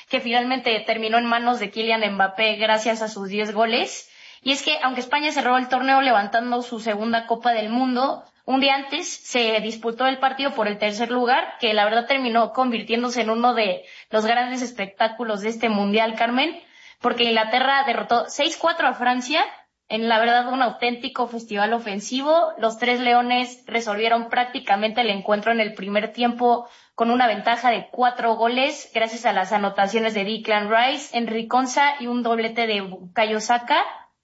que finalmente terminó en manos de Kylian Mbappé gracias a sus 10 goles. Y es que, aunque España cerró el torneo levantando su segunda Copa del Mundo, un día antes se disputó el partido por el tercer lugar, que la verdad terminó convirtiéndose en uno de los grandes espectáculos de este Mundial, Carmen, porque Inglaterra derrotó 6-4 a Francia, en la verdad un auténtico festival ofensivo. Los Tres Leones resolvieron prácticamente el encuentro en el primer tiempo con una ventaja de 4 goles, gracias a las anotaciones de Declan Rice, Henry Konsa y un doblete de Bukayo Saka.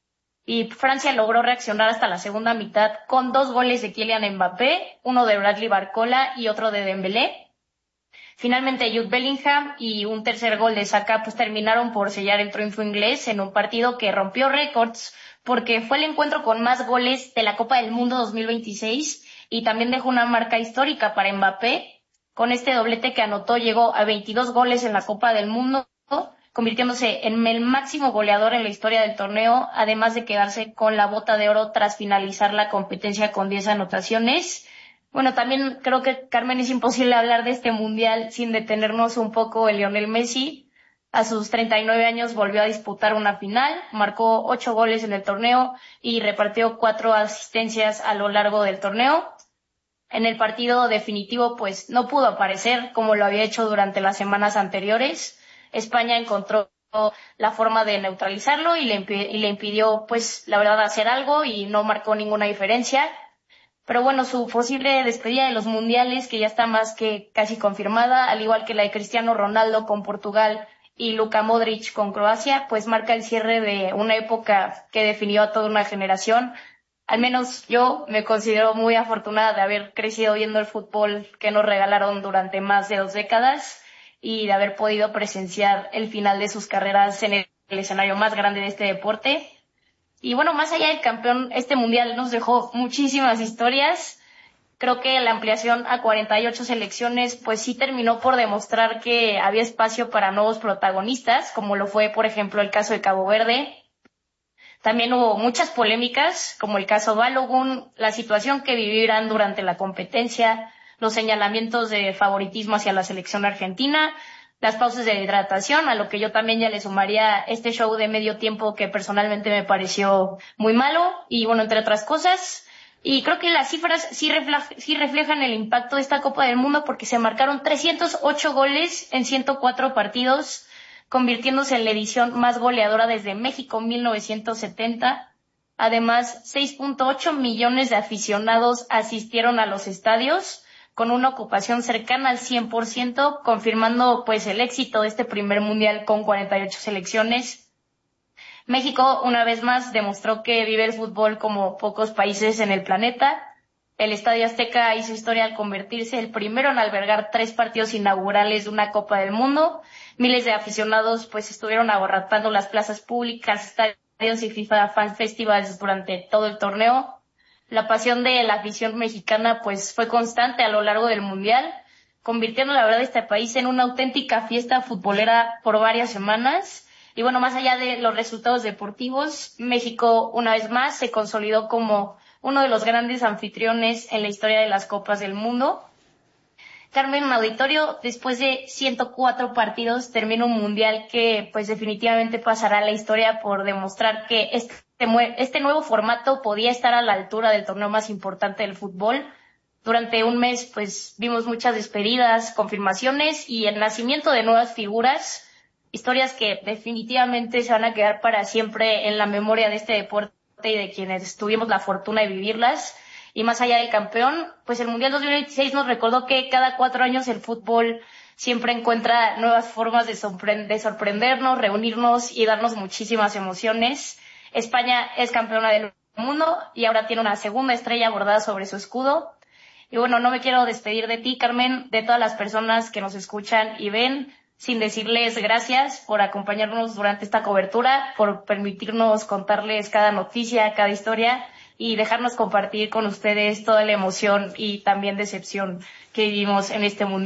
Y Francia logró reaccionar hasta la segunda mitad con 2 goles de Kylian Mbappé, uno de Bradley Barcola y otro de Dembélé. Finalmente Jude Bellingham y un tercer gol de Saka pues terminaron por sellar el triunfo inglés en un partido que rompió récords porque fue el encuentro con más goles de la Copa del Mundo 2026 y también dejó una marca histórica para Mbappé. Con este doblete que anotó llegó a 22 goles en la Copa del Mundo, convirtiéndose en el máximo goleador en la historia del torneo, además de quedarse con la bota de oro tras finalizar la competencia con 10 anotaciones. Bueno, también creo que, Carmen, es imposible hablar de este mundial sin detenernos un poco en Lionel Messi. A sus 39 años volvió a disputar una final, marcó 8 goles en el torneo y repartió 4 asistencias a lo largo del torneo. En el partido definitivo, pues no pudo aparecer como lo había hecho durante las semanas anteriores. España encontró la forma de neutralizarlo y le impidió, pues, la verdad, hacer algo y no marcó ninguna diferencia. Pero bueno, su posible despedida de los mundiales, que ya está más que casi confirmada, al igual que la de Cristiano Ronaldo con Portugal y Luka Modric con Croacia, pues marca el cierre de una época que definió a toda una generación. Al menos yo me considero muy afortunada de haber crecido viendo el fútbol que nos regalaron durante más de 2 décadas y de haber podido presenciar el final de sus carreras en el escenario más grande de este deporte. Y bueno, más allá del campeón, este mundial nos dejó muchísimas historias. Creo que la ampliación a 48 selecciones pues sí terminó por demostrar que había espacio para nuevos protagonistas, como lo fue, por ejemplo, el caso de Cabo Verde. También hubo muchas polémicas, como el caso Balogun, la situación que vivieran durante la competencia, los señalamientos de favoritismo hacia la selección argentina, las pausas de hidratación, a lo que yo también ya le sumaría este show de medio tiempo que personalmente me pareció muy malo, y bueno, entre otras cosas. Y creo que las cifras sí reflejan el impacto de esta Copa del Mundo porque se marcaron 308 goles en 104 partidos, convirtiéndose en la edición más goleadora desde México 1970. Además, 6.8 millones de aficionados asistieron a los estadios, con una ocupación cercana al 100%, confirmando pues el éxito de este primer mundial con 48 selecciones. México, una vez más, demostró que vive el fútbol como pocos países en el planeta. El Estadio Azteca hizo historia al convertirse el primero en albergar 3 partidos inaugurales de una Copa del Mundo. Miles de aficionados pues estuvieron abarrotando las plazas públicas, estadios y FIFA Fan Festivals durante todo el torneo. La pasión de la afición mexicana pues fue constante a lo largo del mundial, convirtiendo la verdad este país en una auténtica fiesta futbolera por varias semanas. Y bueno, más allá de los resultados deportivos, México una vez más se consolidó como uno de los grandes anfitriones en la historia de las Copas del Mundo. Carmen, auditorio, después de 104 partidos termina un mundial que pues definitivamente pasará a la historia por demostrar que este nuevo formato podía estar a la altura del torneo más importante del fútbol. Durante un mes pues vimos muchas despedidas, confirmaciones y el nacimiento de nuevas figuras, historias que definitivamente se van a quedar para siempre en la memoria de este deporte y de quienes tuvimos la fortuna de vivirlas. Y más allá del campeón, pues el Mundial 2026 nos recordó que cada 4 años el fútbol siempre encuentra nuevas formas de sorprendernos, reunirnos y darnos muchísimas emociones. España es campeona del mundo y ahora tiene una segunda estrella bordada sobre su escudo. Y bueno, no me quiero despedir de ti, Carmen, de todas las personas que nos escuchan y ven, sin decirles gracias por acompañarnos durante esta cobertura, por permitirnos contarles cada noticia, cada historia y dejarnos compartir con ustedes toda la emoción y también decepción que vivimos en este mundial.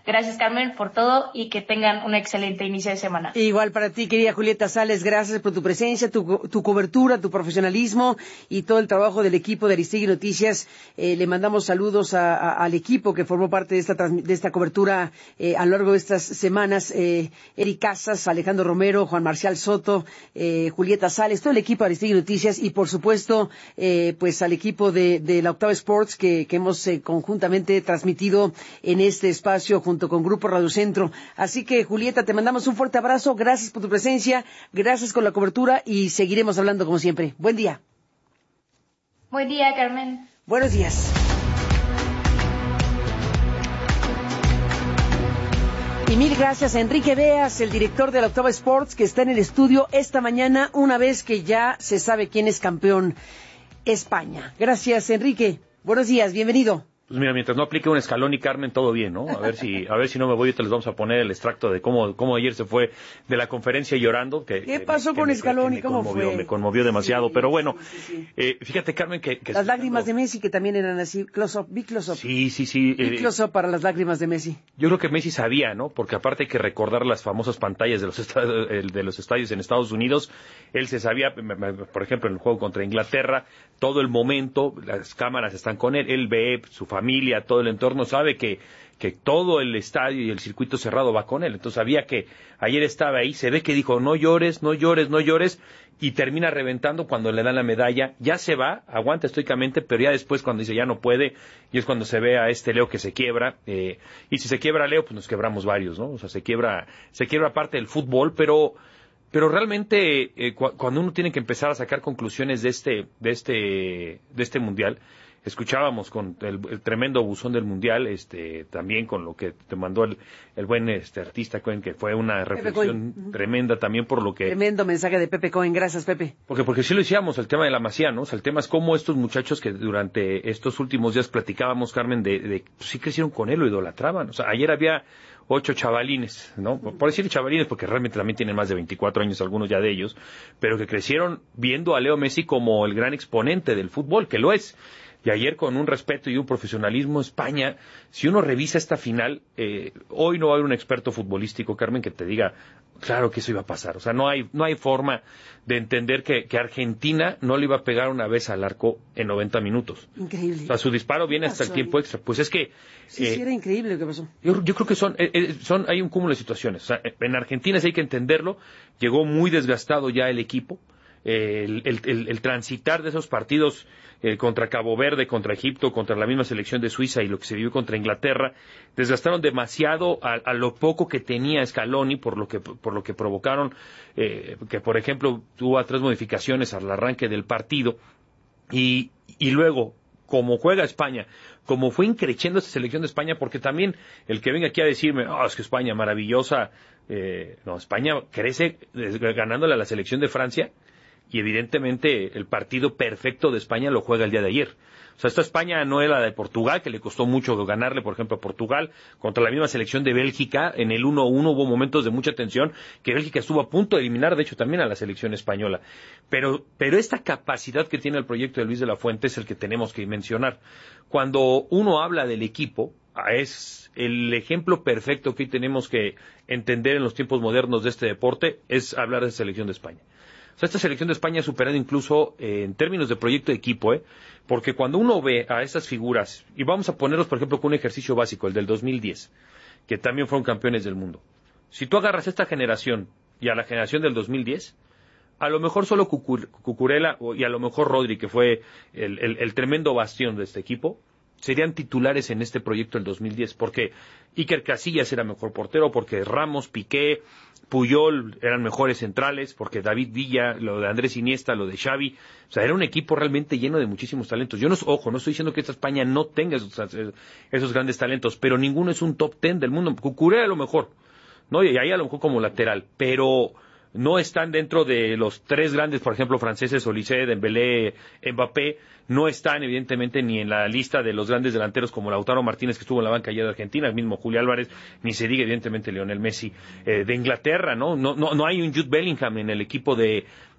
Gracias, Carmen, por todo y que tengan un excelente inicio de semana. Igual para ti, querida Julieta Sales, gracias por tu presencia, tu cobertura, tu profesionalismo y todo el trabajo del equipo de Aristegui Noticias. Le mandamos saludos al equipo que formó parte de esta cobertura a lo largo de estas semanas. Eric Casas, Alejandro Romero, Juan Marcial Soto, Julieta Sales, todo el equipo de Aristegui Noticias y, por supuesto, pues al equipo de la Octava Sports que hemos conjuntamente transmitido en este espacio junto con Grupo Radio Centro. Así que, Julieta, te mandamos un fuerte abrazo, gracias por tu presencia, gracias por la cobertura y seguiremos hablando como siempre. Buen día. Buen día, Carmen. Buenos días. Y mil gracias a Enrique Beas, el director de la Octava Sports, que está en el estudio esta mañana, una vez que ya se sabe quién es campeón España. Gracias, Enrique. Buenos días, bienvenido. Pues mira, mientras no aplique un escalón y Carmen, todo bien, ¿no? A ver si no me voy, te les vamos a poner el extracto de cómo ayer se fue de la conferencia llorando. ¿Qué pasó con Escalón y cómo fue? Me conmovió demasiado, sí, pero bueno, sí. Fíjate, Carmen, que las lágrimas de Messi, que también eran así, close-up, big close-up. Sí. Big close-up para las lágrimas de Messi. Yo creo que Messi sabía, ¿no? Porque aparte hay que recordar las famosas pantallas de los estadios en Estados Unidos. Él se sabía, por ejemplo, en el juego contra Inglaterra, todo el momento, las cámaras están con él ve su familia, todo el entorno, sabe que todo el estadio y el circuito cerrado va con él. Entonces sabía que ayer estaba ahí, se ve que dijo, no llores, y termina reventando cuando le dan la medalla. Ya se va, aguanta estoicamente, pero ya después cuando dice ya no puede, y es cuando se ve a este Leo que se quiebra. Y si se quiebra Leo, pues nos quebramos varios, ¿no? O sea, se quiebra parte del fútbol, pero realmente cuando uno tiene que empezar a sacar conclusiones de este mundial, escuchábamos con el tremendo buzón del mundial, también con lo que te mandó el buen artista Cohen, que fue una reflexión tremenda también por lo que... Tremendo mensaje de Pepe Cohen, gracias, Pepe. Porque sí lo decíamos, el tema de la Masía, ¿no? O sea, el tema es cómo estos muchachos que durante estos últimos días platicábamos, Carmen, pues sí crecieron con él, lo idolatraban. O sea, ayer había 8 chavalines, ¿no? Por decir chavalines, porque realmente también tienen más de 24 años, algunos ya de ellos, pero que crecieron viendo a Leo Messi como el gran exponente del fútbol, que lo es. Y ayer, con un respeto y un profesionalismo, España, si uno revisa esta final, hoy no va a haber un experto futbolístico, Carmen, que te diga, claro que eso iba a pasar. O sea, no hay forma de entender que Argentina no le iba a pegar una vez al arco en 90 minutos. Increíble. O sea, su disparo viene hasta el tiempo extra. Pues es que... Sí, era increíble lo que pasó. Yo creo que hay un cúmulo de situaciones. O sea, en Argentina sí hay que entenderlo. Llegó muy desgastado ya el equipo. El transitar de esos partidos contra Cabo Verde, contra Egipto, contra la misma selección de Suiza y lo que se vivió contra Inglaterra, desgastaron demasiado a lo poco que tenía Scaloni por lo que provocaron, que por ejemplo tuvo 3 modificaciones al arranque del partido y luego, como juega España, como fue increciendo esta selección de España, porque también el que venga aquí a decirme, es que España maravillosa, España crece ganándole a la selección de Francia. Y evidentemente el partido perfecto de España lo juega el día de ayer. O sea, esta España no era la de Portugal, que le costó mucho ganarle, por ejemplo, a Portugal, contra la misma selección de Bélgica. En el 1-1 hubo momentos de mucha tensión, que Bélgica estuvo a punto de eliminar, de hecho, también a la selección española. Pero esta capacidad que tiene el proyecto de Luis de la Fuente es el que tenemos que mencionar. Cuando uno habla del equipo, es el ejemplo perfecto que hoy tenemos que entender en los tiempos modernos de este deporte, es hablar de selección de España. O sea, esta selección de España ha superado incluso en términos de proyecto de equipo, porque cuando uno ve a estas figuras, y vamos a ponerlos, por ejemplo, con un ejercicio básico, el del 2010, que también fueron campeones del mundo. Si tú agarras a esta generación y a la generación del 2010, a lo mejor solo Cucurella y a lo mejor Rodri, que fue el tremendo bastión de este equipo, serían titulares en este proyecto del 2010, porque Iker Casillas era mejor portero, porque Ramos, Piqué, Puyol eran mejores centrales, porque David Villa, lo de Andrés Iniesta, lo de Xavi, o sea, era un equipo realmente lleno de muchísimos talentos. Yo no estoy diciendo que esta España no tenga esos grandes talentos, pero ninguno es un top 10 del mundo. Cucurella a lo mejor, ¿no? Y ahí a lo mejor como lateral, pero no están dentro de los 3 grandes, por ejemplo, franceses, Olise, Dembélé, Mbappé, no están evidentemente ni en la lista de los grandes delanteros como Lautaro Martínez, que estuvo en la banca ayer de Argentina, el mismo Julio Álvarez, ni se diga evidentemente Lionel Messi de Inglaterra, ¿no? No hay un Jude Bellingham en el equipo de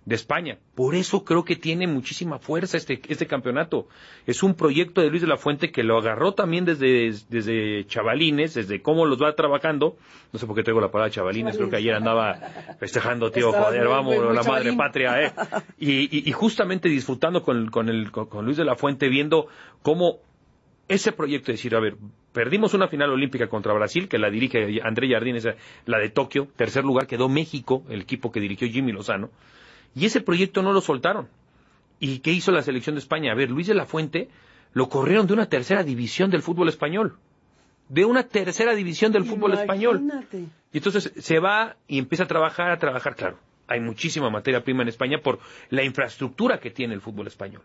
de España. Por eso creo que tiene muchísima fuerza este campeonato. Es un proyecto de Luis de la Fuente que lo agarró también desde chavalines, desde cómo los va trabajando. No sé por qué traigo la palabra chavalines, creo que ayer andaba festejando, tío, joder, vamos, la madre patria, y justamente disfrutando con Luis de la Fuente, viendo cómo ese proyecto de decir, a ver, perdimos una final olímpica contra Brasil, que la dirige André Jardín, la de Tokio, tercer lugar quedó México, el equipo que dirigió Jimmy Lozano, y ese proyecto no lo soltaron. ¿Y qué hizo la selección de España? A ver, Luis de la Fuente lo corrieron de una tercera división del fútbol español. De una tercera división del fútbol español. Y entonces se va y empieza a trabajar, claro. Hay muchísima materia prima en España por la infraestructura que tiene el fútbol español.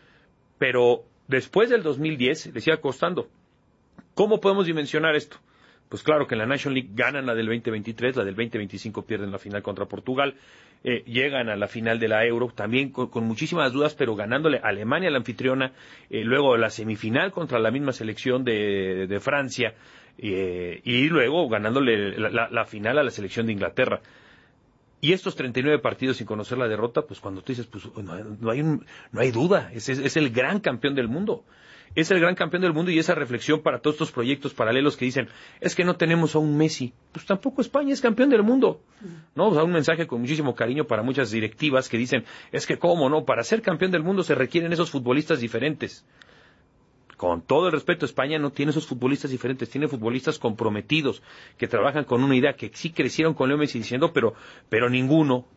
Pero después del 2010 le sigue costando. ¿Cómo podemos dimensionar esto? Pues claro que en la National League ganan la del 2023, la del 2025 pierden la final contra Portugal, llegan a la final de la Euro, también con muchísimas dudas, pero ganándole a Alemania, la anfitriona, luego la semifinal contra la misma selección de Francia, y luego ganándole la final a la selección de Inglaterra. Y estos 39 partidos sin conocer la derrota, pues cuando tú dices, pues no hay duda, es el gran campeón del mundo. Es el gran campeón del mundo, y esa reflexión para todos estos proyectos paralelos que dicen, es que no tenemos a un Messi. Pues tampoco España es campeón del mundo. ¿No? O sea, un mensaje con muchísimo cariño para muchas directivas que dicen, es que cómo, ¿no? Para ser campeón del mundo se requieren esos futbolistas diferentes. Con todo el respeto, España no tiene esos futbolistas diferentes, tiene futbolistas comprometidos, que trabajan con una idea, que sí crecieron con Leo Messi diciendo, pero ninguno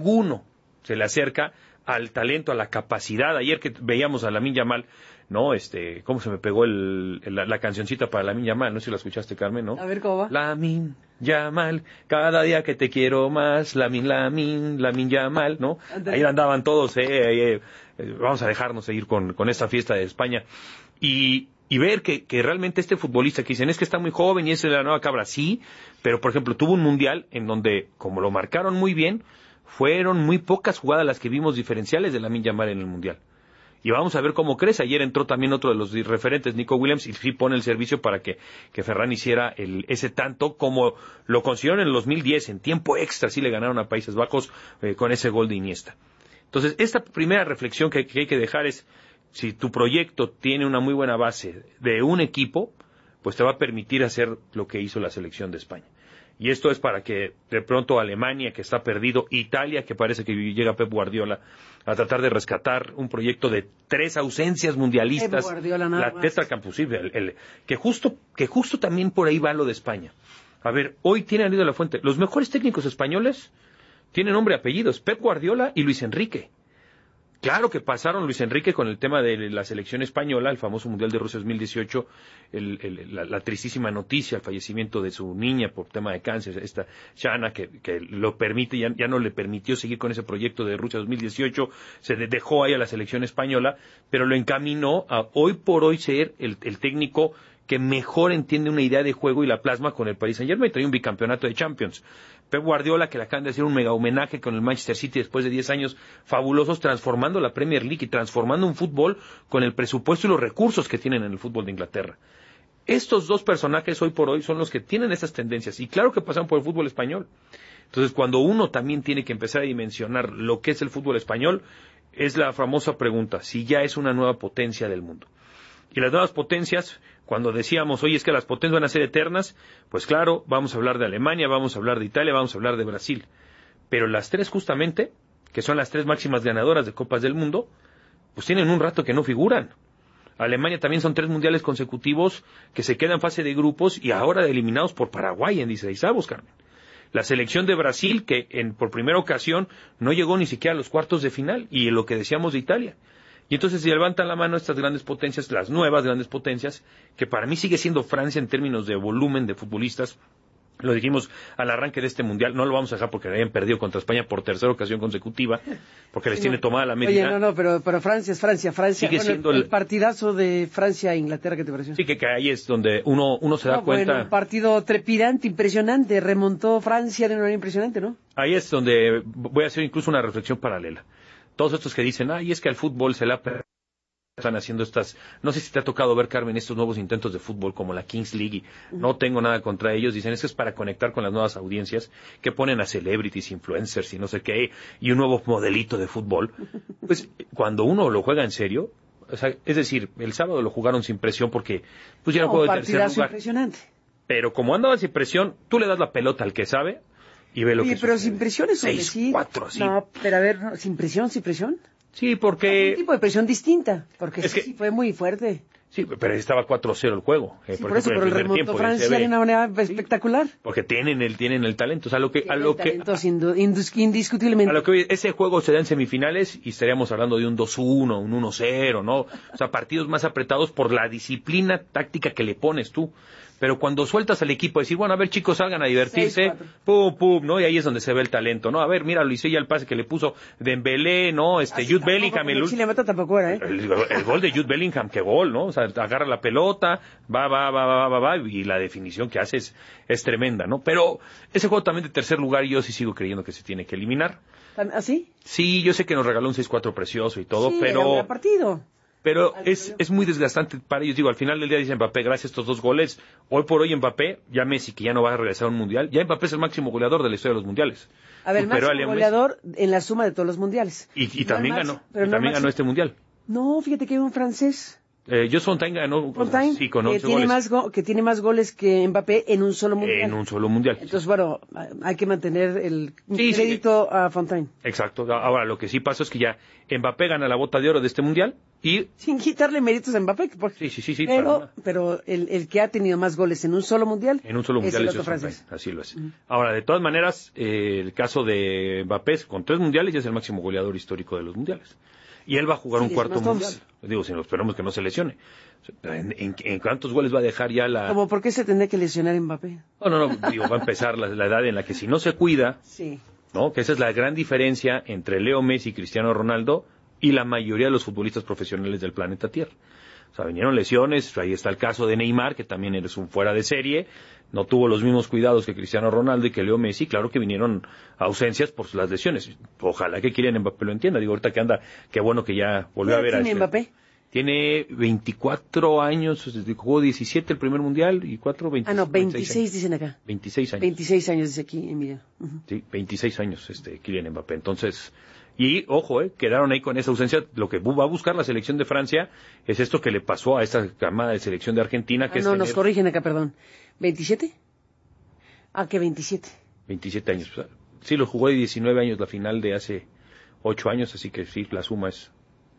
se le acerca al talento, a la capacidad. Ayer que veíamos a Lamine Yamal, ¿no? ¿Cómo se me pegó la cancioncita para Lamine Yamal? No sé si la escuchaste, Carmen, ¿no? A ver, ¿cómo va? Lamine Yamal, cada día que te quiero más, Lamine Yamal, ¿no? Ahí andaban todos, vamos a dejarnos seguir con esta fiesta de España. Y ver que realmente este futbolista que dicen, es que está muy joven y es la nueva cabra, sí, pero por ejemplo tuvo un mundial en donde, como lo marcaron muy bien, fueron muy pocas jugadas las que vimos diferenciales de Lamine Yamal en el mundial. Y vamos a ver cómo crece. Ayer entró también otro de los referentes, Nico Williams, y sí pone el servicio para que Ferran hiciera ese tanto como lo consiguieron en el 2010, en tiempo extra, sí le ganaron a Países Bajos con ese gol de Iniesta. Entonces, esta primera reflexión que hay que dejar es, si tu proyecto tiene una muy buena base de un equipo, pues te va a permitir hacer lo que hizo la selección de España. Y esto es para que de pronto Alemania, que está perdido, Italia, que parece que llega Pep Guardiola a tratar de rescatar un proyecto de 3 ausencias mundialistas, la tetracampeonato, que justo también por ahí va lo de España. A ver, hoy tiene Luis de la Fuente, los mejores técnicos españoles tienen nombre y apellidos, Pep Guardiola y Luis Enrique. Claro que pasaron Luis Enrique con el tema de la selección española, el famoso Mundial de Rusia 2018, la tristísima noticia, el fallecimiento de su niña por tema de cáncer, esta Shana, que lo permite, ya no le permitió seguir con ese proyecto de Rusia 2018, se dejó ahí a la selección española, pero lo encaminó a hoy por hoy ser el técnico que mejor entiende una idea de juego y la plasma con el Paris Saint-Germain. Trae un bicampeonato de Champions. Pep Guardiola, que le acaban de hacer un mega homenaje con el Manchester City después de 10 años fabulosos, transformando la Premier League y transformando un fútbol con el presupuesto y los recursos que tienen en el fútbol de Inglaterra. Estos dos personajes hoy por hoy son los que tienen esas tendencias, y claro que pasan por el fútbol español. Entonces, cuando uno también tiene que empezar a dimensionar lo que es el fútbol español, es la famosa pregunta, si ya es una nueva potencia del mundo. Y las nuevas potencias, cuando decíamos, oye, es que las potencias van a ser eternas, pues claro, vamos a hablar de Alemania, vamos a hablar de Italia, vamos a hablar de Brasil. Pero las 3 justamente, que son las 3 máximas ganadoras de Copas del Mundo, pues tienen un rato que no figuran. Alemania también son 3 mundiales consecutivos que se quedan en fase de grupos y ahora eliminados por Paraguay en 16avos, Carmen. La selección de Brasil, que por primera ocasión no llegó ni siquiera a los cuartos de final, y lo que decíamos de Italia. Y entonces se levantan la mano estas grandes potencias, las nuevas grandes potencias, que para mí sigue siendo Francia en términos de volumen de futbolistas. Lo dijimos al arranque de este mundial, no lo vamos a dejar porque habían perdido contra España por tercera ocasión consecutiva, porque les tiene tomada la medida. Oye, pero Francia es Francia. Sigue siendo el partidazo de Francia-Inglaterra, ¿qué te pareció? Sí, que ahí es donde uno se da cuenta. Bueno, un partido trepidante, impresionante, remontó Francia de una manera impresionante, ¿no? Ahí es donde voy a hacer incluso una reflexión paralela. Todos estos que dicen, es que al fútbol se le ha perdido Están haciendo no sé si te ha tocado ver, Carmen, estos nuevos intentos de fútbol como la Kings League, y no tengo nada contra ellos, dicen, es para conectar con las nuevas audiencias, que ponen a celebrities, influencers y no sé qué, y un nuevo modelito de fútbol. Pues, cuando uno lo juega en serio, o sea, es decir, el sábado lo jugaron sin presión porque, pues ya no juego de tercer lugar. Impresionante. Pero como andaban sin presión, tú le das la pelota al que sabe, y ve lo que pero sucede. sin presión es 6-4, así. No, pero a ver, no, sin presión. Sí, porque... Un tipo de presión distinta, porque es que sí fue muy fuerte. Sí, pero estaba 4-0 el juego. Por eso, pero el remontó Francia de una manera espectacular. Porque tienen el talento. O sea, indiscutiblemente. A lo que ese juego se da en semifinales y estaríamos hablando de un 2-1, un 1-0, ¿no? O sea, partidos más apretados por la disciplina táctica que le pones tú. Pero cuando sueltas al equipo, decir, bueno, a ver, chicos, salgan a divertirse, 6-4. pum, ¿no? Y ahí es donde se ve el talento, ¿no? A ver, mira, lo hice ya el pase que le puso Dembélé, ¿no? Jude Bellingham. Chile mata tampoco era, ¿eh? El gol de Jude Bellingham, qué gol, ¿no? O sea, agarra la pelota, va, y la definición que hace es tremenda, ¿no? Pero ese juego también de tercer lugar, yo sí sigo creyendo que se tiene que eliminar. ¿Así? Sí, yo sé que nos regaló un 6-4 precioso y todo, sí, pero... Era partido. Pero es muy desgastante para ellos. Digo, al final del día dice Mbappé, gracias a estos 2 goles, hoy por hoy Mbappé, ya Messi, que ya no va a regresar a un mundial, ya Mbappé es el máximo goleador de la historia de los mundiales. A ver, máximo goleador en la suma de todos los mundiales. Y también ganó, ganó este mundial. No, fíjate que hay un francés. Just Fontaine ganó, sí, con 11 goles. Que tiene más goles que Mbappé en un solo mundial. En un solo mundial. Entonces, bueno, hay que mantener el crédito a Fontaine. Exacto. Ahora, lo que sí pasa es que ya Mbappé gana la bota de oro de este mundial y... Sin quitarle méritos a Mbappé. Sí. Pero el que ha tenido más goles en un solo mundial... En un solo mundial es francés. Así lo es. Ahora, de todas maneras, el caso de Mbappé, con 3 mundiales, ya es el máximo goleador histórico de los mundiales. Y él va a jugar un cuarto mundial. Digo, si esperamos que no se lesione. ¿En cuántos goles va a dejar ya la...? ¿Cómo por qué se tendría que lesionar Mbappé? No, digo, va a empezar la edad en la que si no se cuida, ¿no? Que esa es la gran diferencia entre Leo Messi y Cristiano Ronaldo y la mayoría de los futbolistas profesionales del planeta Tierra. O sea, vinieron lesiones, ahí está el caso de Neymar, que también eres un fuera de serie, no tuvo los mismos cuidados que Cristiano Ronaldo y que Leo Messi, claro que vinieron ausencias por las lesiones. Ojalá que Kylian Mbappé lo entienda, digo, ahorita que anda, qué bueno que ya volvió a ver a ¿Tiene Mbappé? Tiene 24 años, jugó 17 el primer mundial y 26 dicen acá. 26 años. 26 años dice aquí, Emilio. Sí, 26 años Kylian Mbappé. Entonces, y ojo, quedaron ahí con esa ausencia. Lo que va a buscar la selección de Francia es esto que le pasó a esta camada de selección de Argentina. Nos corrigen acá, perdón. ¿27? ¿Qué 27? 27 años. Sí, lo jugó de 19 años la final de hace 8 años, así que sí, la suma es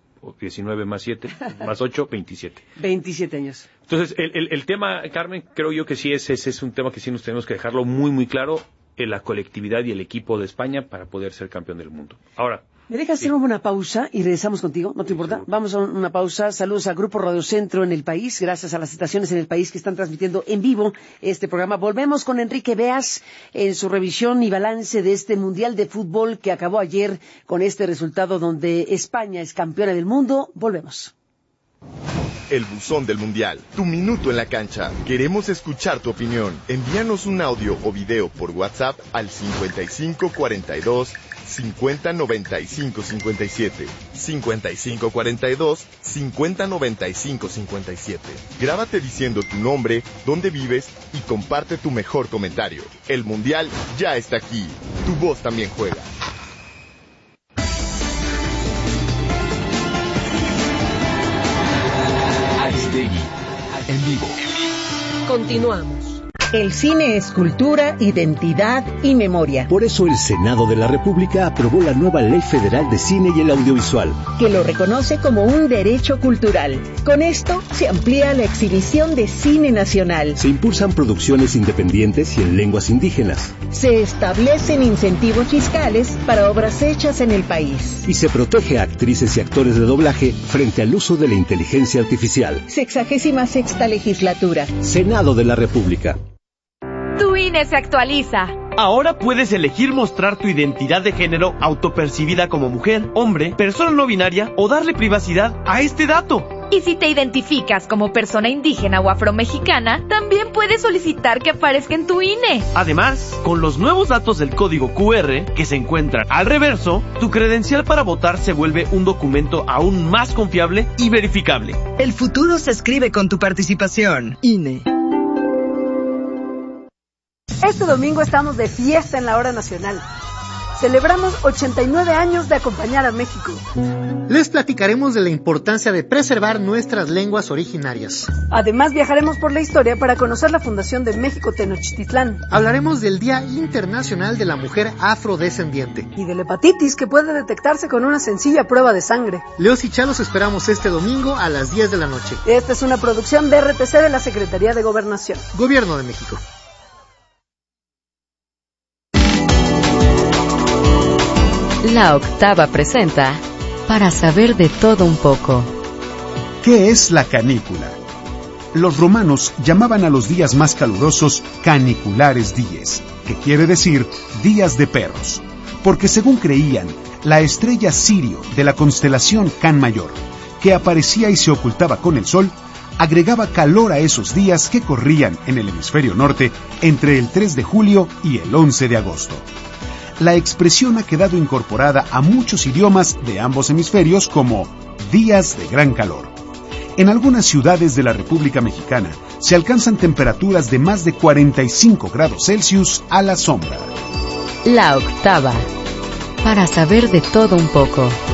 19 más 7, más 8, 27. 27 años. Entonces, el tema, Carmen, creo yo que sí es un tema que sí nos tenemos que dejarlo muy, muy claro, en la colectividad y el equipo de España para poder ser campeón del mundo. Ahora... ¿Me dejas hacer una pausa y regresamos contigo? ¿No te importa? Sí. Vamos a una pausa. Saludos a Grupo Radio Centro en el país, gracias a las estaciones en el país que están transmitiendo en vivo este programa. Volvemos con Enrique Beas en su revisión y balance de este Mundial de Fútbol que acabó ayer con este resultado donde España es campeona del mundo. Volvemos. El buzón del Mundial, tu minuto en la cancha. Queremos escuchar tu opinión. Envíanos un audio o video por WhatsApp al 5542 5095 57. 5542 5095 57. Grábate diciendo tu nombre, dónde vives y comparte tu mejor comentario. El Mundial ya está aquí. Tu voz también juega. En vivo. Continuamos. El cine es cultura, identidad y memoria. Por eso el Senado de la República aprobó la nueva Ley Federal de Cine y el Audiovisual, que lo reconoce como un derecho cultural. Con esto se amplía la exhibición de cine nacional. Se impulsan producciones independientes y en lenguas indígenas. Se establecen incentivos fiscales para obras hechas en el país. Y se protege a actrices y actores de doblaje frente al uso de la inteligencia artificial. 66ª legislatura. Senado de la República. Tu INE se actualiza. Ahora puedes elegir mostrar tu identidad de género autopercibida como mujer, hombre, persona no binaria o darle privacidad a este dato. Y si te identificas como persona indígena o afromexicana, también puedes solicitar que aparezca en tu INE. Además, con los nuevos datos del código QR que se encuentran al reverso, tu credencial para votar se vuelve un documento aún más confiable y verificable. El futuro se escribe con tu participación. INE. Este domingo estamos de fiesta en la Hora Nacional. Celebramos 89 años de acompañar a México. Les platicaremos de la importancia de preservar nuestras lenguas originarias. Además, viajaremos por la historia para conocer la fundación de México Tenochtitlán. Hablaremos del Día Internacional de la Mujer Afrodescendiente. Y de la hepatitis, que puede detectarse con una sencilla prueba de sangre. Leos y Chalos esperamos este domingo a las 10 de la noche. Esta es una producción de RTC de la Secretaría de Gobernación. Gobierno de México. La Octava presenta Para saber de todo un poco. ¿Qué es la canícula? Los romanos llamaban a los días más calurosos caniculares dies, que quiere decir días de perros, porque según creían, la estrella Sirio de la constelación Can Mayor, que aparecía y se ocultaba con el sol, agregaba calor a esos días que corrían en el hemisferio norte entre el 3 de julio y el 11 de agosto. La expresión ha quedado incorporada a muchos idiomas de ambos hemisferios como días de gran calor. En algunas ciudades de la República Mexicana se alcanzan temperaturas de más de 45 grados Celsius a la sombra. La Octava. Para saber de todo un poco.